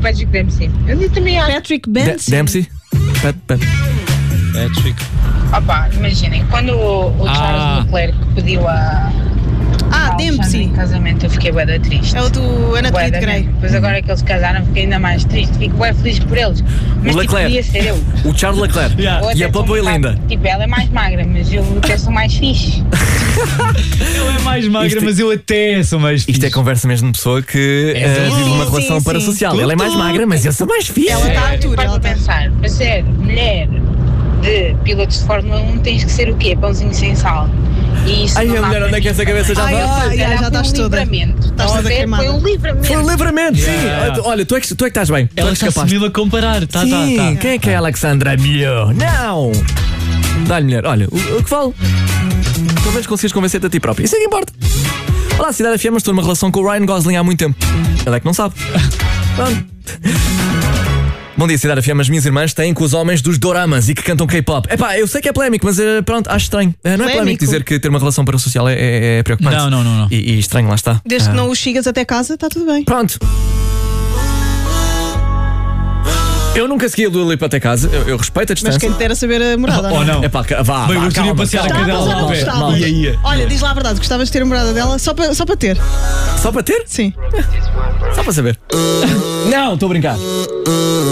o Patrick Dempsey. Eu também acho. Patrick Dempsey. Dempsey? Patrick. Opa, imaginem, quando o Charles Leclerc pediu a Dempsey. em casamento, eu fiquei bué da triste. É o do Anatomia de Grey. Depois agora que eles casaram, fiquei ainda mais triste. Fico bué feliz por eles. Mas O Leclerc. podia ser eu. O Charles Leclerc. E a Papoa e Linda. Tipo, ela é mais magra, mas eu até sou mais fixe. Ela é mais magra, Isto- mas eu até sou mais fixe. Isto é conversa mesmo de pessoa que vive uma relação sim. parasocial. Ela é mais magra, mas eu sou mais fixe. Ela está à altura. Para Ela tá. pensar, para ser mulher de pilotos de Fórmula 1 tens que ser o quê? Pãozinho sem sal. E isso Ai, não a dá mulher, para onde é que mim essa cabeça já também. vai? já Foi estás um toda. livramento. Estás Estão a toda ver? queimada. Foi um livramento. Foi um livramento, sim. Yeah. Olha, tu é que estás bem. Tu Ela é que está-se capaz. mesmo a comparar. Sim, quem é que é a Alexandra Miu? Não! Dá-lhe, mulher, olha, o que vale? Pelo menos consegues convencer-te a ti próprio. Isso é que importa. Olá, Cidade FM, estou numa relação com o Ryan Gosling há muito tempo. Ele é que não sabe. Pronto. Bom dia, Cidade FM. As minhas irmãs têm com os homens dos doramas e que cantam K-pop. Epá, eu sei que é polémico, mas pronto, acho estranho. Não é polémico Polémico? dizer que ter uma relação parasocial é preocupante. Não. E estranho, lá está. Desde que não o chegas até casa, está tudo bem. Pronto. Eu nunca segui a Dua Lipa até casa. Eu respeito a Mas distância. quem te dera saber a morada. Ou não? Epá, vá, Bem, vá, eu gostaria calma, de passear a calma. cadela lá ao pé. Gostava. E aí? Olha, diz lá a verdade, gostavas de ter a morada dela só para ter. Só para ter? Sim. Só para saber. Não, estou a brincar.